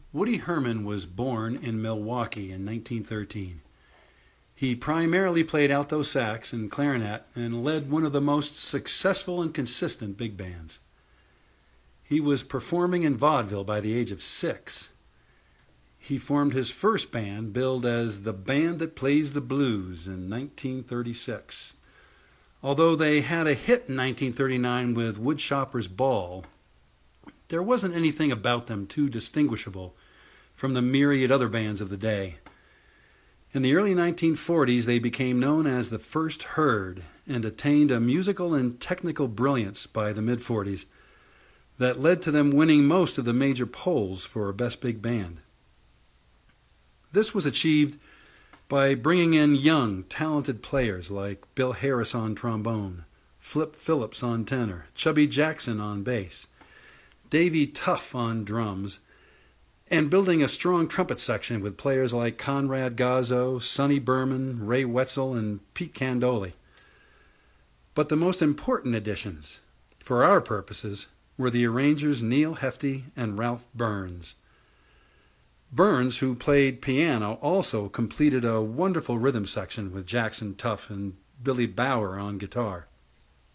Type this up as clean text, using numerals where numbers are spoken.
Woody Herman was born in Milwaukee in 1913. He primarily played alto sax and clarinet and led one of the most successful and consistent big bands. He was performing in vaudeville by the age of 6. He formed his first band, billed as the Band That Plays the Blues, in 1936. Although they had a hit in 1939 with Woodshopper's Ball, there wasn't anything about them too distinguishable from the myriad other bands of the day. In the early 1940s, they became known as the First Herd and attained a musical and technical brilliance by the mid-40s that led to them winning most of the major polls for Best Big Band. This was achieved by bringing in young, talented players like Bill Harris on trombone, Flip Phillips on tenor, Chubby Jackson on bass, Davy Tuff on drums, and building a strong trumpet section with players like Conrad Gozzo, Sonny Berman, Ray Wetzel, and Pete Candoli. But the most important additions, for our purposes, were the arrangers Neil Hefti and Ralph Burns. Burns, who played piano, also completed a wonderful rhythm section with Jackson Tuff and Billy Bauer on guitar.